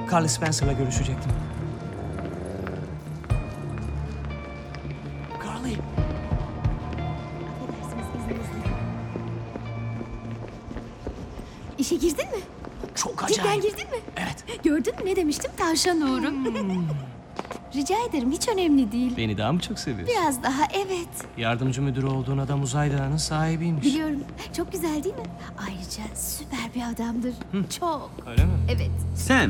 Carly Spencer'la görüşecektim. Carly. Affedersiniz, izninizle. İşe girdin mi? Çok acayip. Cidden girdin mi? Evet. Gördün mü ne demiştim? Tavşan uğru. Rica ederim, hiç önemli değil. Beni daha mı çok seviyorsun? Biraz daha, evet. Yardımcı müdürü olduğun adam uzay dağının sahibiymiş. Biliyorum. Çok güzel değil mi? Ayrıca süper bir adamdır. Çok. Öyle mi? Evet. Sam.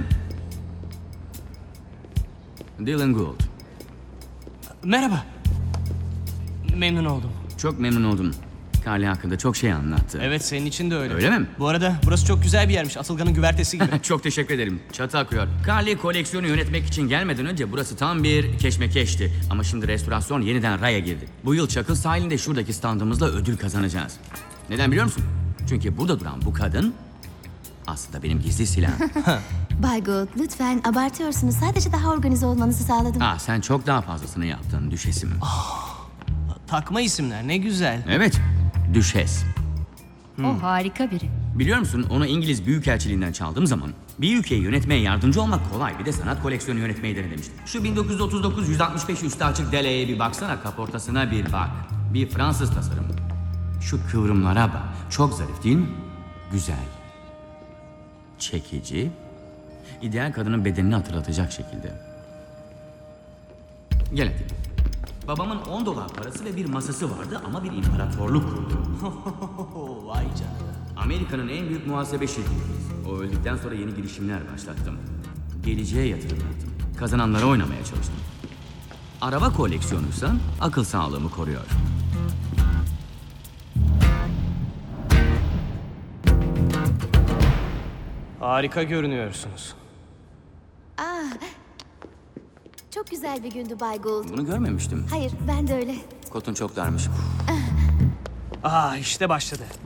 Dylan Gould. Merhaba. Memnun oldum. Çok memnun oldum. Carly hakkında çok şey anlattı. Evet, senin için de öyle. Öyle mi? Bu arada burası çok güzel bir yermiş. Atılgan'ın güvertesi gibi. Çok teşekkür ederim. Çatı akıyor. Carly koleksiyonu yönetmek için gelmeden önce burası tam bir keşmekeşti. Ama şimdi restorasyon yeniden raya girdi. Bu yıl Çakıl sahilinde şuradaki standımızla ödül kazanacağız. Neden biliyor musun? Çünkü burada duran bu kadın aslında benim gizli silahım. Bay Gould, lütfen abartıyorsunuz. Sadece daha organize olmanızı sağladım. Sen çok daha fazlasını yaptın düşesim. Takma isimler ne güzel. Evet, düşes. O harika biri. Biliyor musun, onu İngiliz Büyükelçiliğinden çaldığım zaman bir ülkeyi yönetmeye yardımcı olmak kolay, bir de sanat koleksiyonu yönetmeyi dene demiştim. Şu 1939 165 üstü açık Dele'ye bir baksana, kaportasına bir bak. Bir Fransız tasarım. Şu kıvrımlara bak. Çok zarif değil mi? Güzel. Çekici. İdeal kadının bedenini hatırlatacak şekilde. Gel hadi. Babamın $10 parası ve bir masası vardı ama bir imparatorluk kurdu. Vay canına. Amerika'nın en büyük muhasebe şirketiyiz. O öldükten sonra yeni girişimler başlattım. Geleceğe yatırım yaptım. Kazananlara oynamaya çalıştım. Araba koleksiyonuysa akıl sağlığımı koruyor. Harika görünüyorsunuz. Çok güzel bir gündü Bay Gould. Bunu görmemiştim. Hayır, ben de öyle. Kotun çok darmış. İşte başladı.